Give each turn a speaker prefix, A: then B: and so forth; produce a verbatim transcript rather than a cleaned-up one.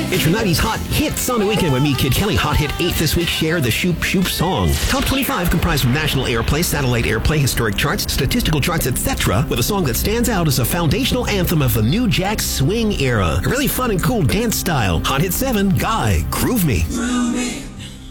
A: It's your nineties Hot Hits on the weekend with me, Kid Kelly. Hot Hit eight this week. Share the Shoop Shoop song. Top twenty-five comprised of national airplay, satellite airplay, historic charts, statistical charts, et cetera, with a song that stands out as a foundational anthem of the New Jack Swing era. A really fun and cool dance style. Hot Hit seven, Guy, Groove Me.
B: Groove me.